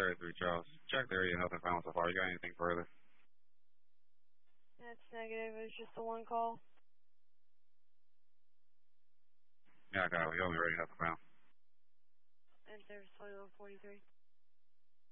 33 Charles. Check the area, nothing found so far. You got anything further? That's negative. It was just the one call. Yeah, I got it. We only already nothing found. And there's 2143.